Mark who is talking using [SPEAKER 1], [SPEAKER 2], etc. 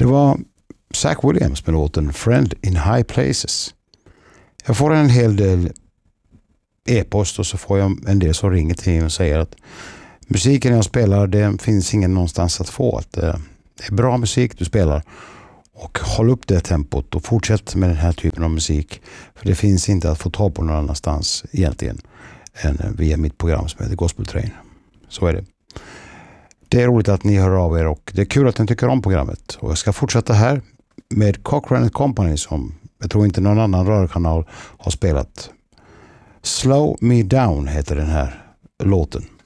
[SPEAKER 1] var Zach Williams med låten Friend in High Places. Jag får en hel del e-post och så får jag en del som ringer till mig och säger att musiken jag spelar, det finns ingen någonstans att få. Att det är bra musik du spelar och håll upp det tempot och fortsätt med den här typen av musik. För det finns inte att få ta på någon annanstans egentligen än via mitt program som heter Gospel Train. Så är det. Det är roligt att ni hör av er och det är kul att ni tycker om programmet. Och jag ska fortsätta här med Cochrane & Company som jag tror inte någon annan rörkanal har spelat. Slow Me Down heter den här låten.